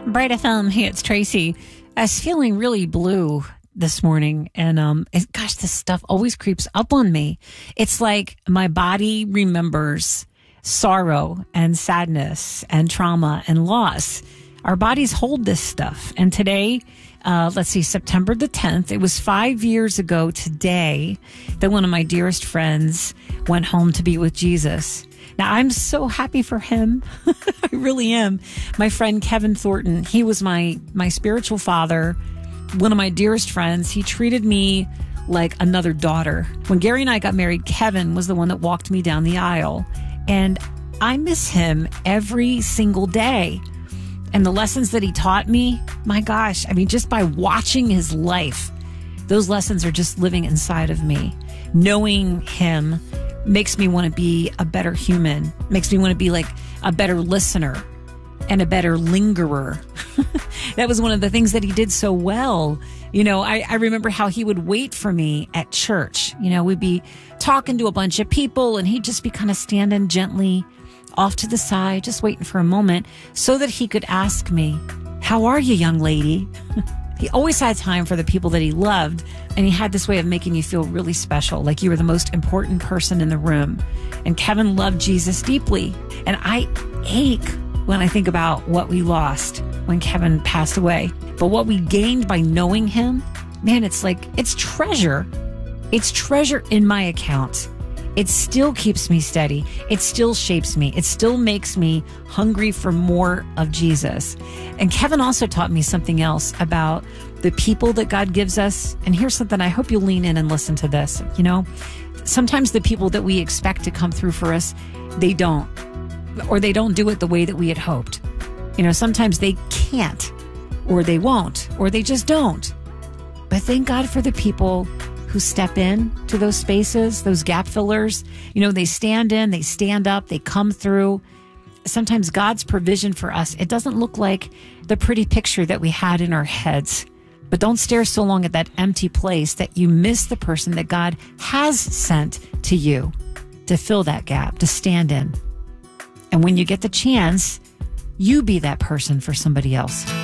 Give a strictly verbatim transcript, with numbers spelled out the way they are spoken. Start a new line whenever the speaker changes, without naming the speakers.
Bright F M. Hey, it's Tracy. I was feeling really blue this morning, and um, it, gosh, this stuff always creeps up on me. It's like my body remembers sorrow and sadness and trauma and loss. Our bodies hold this stuff. And today, uh, let's see, September the tenth, it was five years ago today that one of my dearest friends went home to be with Jesus. Now, I'm so happy for him. I really am. My friend Kevin Thornton, he was my, my spiritual father, one of my dearest friends. He treated me like another daughter. When Gary and I got married, Kevin was the one that walked me down the aisle. And I miss him every single day. And the lessons that he taught me, my gosh, I mean, just by watching his life, those lessons are just living inside of me. Knowing him makes me want to be a better human, makes me want to be like a better listener and a better lingerer. That was one of the things that he did so well. You know, I, I remember how he would wait for me at church. You know, we'd be talking to a bunch of people and he'd just be kind of standing gently off to the side, just waiting for a moment so that he could ask me, "How are you, young lady?" He always had time for the people that he loved, and he had this way of making you feel really special, like you were the most important person in the room. And Kevin loved Jesus deeply, and I ache when I think about what we lost when Kevin passed away. But what we gained by knowing him, man, it's like, it's treasure. It's treasure in my account. It still keeps me steady. It still shapes me. It still makes me hungry for more of Jesus. And Kevin also taught me something else about the people that God gives us. And here's something, I hope you'll lean in and listen to this. You know, sometimes the people that we expect to come through for us, they don't, or they don't do it the way that we had hoped. You know, sometimes they can't, or they won't, or they just don't. But thank God for the people who step in to those spaces, those gap fillers. You know, they stand in, they stand up, they come through. Sometimes God's provision for us, it doesn't look like the pretty picture that we had in our heads. But don't stare so long at that empty place that you miss the person that God has sent to you to fill that gap, to stand in. And when you get the chance, you be that person for somebody else.